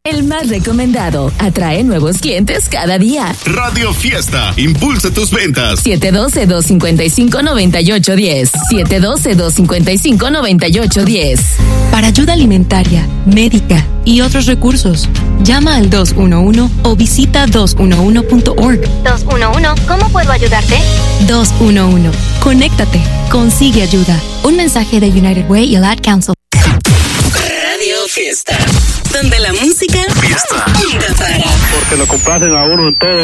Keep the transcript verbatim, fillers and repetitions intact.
El más recomendado atrae nuevos clientes cada día. Radio Fiesta, impulsa tus ventas. siete uno dos, dos cinco cinco, nueve ocho uno cero. siete uno dos, dos cinco cinco, nueve ocho uno cero. Para ayuda alimentaria, médica y otros recursos, llama al dos uno uno o visita dos uno uno punto org. dos uno uno, ¿cómo puedo ayudarte? dos uno uno, conéctate, consigue ayuda. Un mensaje de United Way y el Ad Council. Radio Fiesta, donde la música Fiesta. nunca para. Porque lo complacen a uno en todo.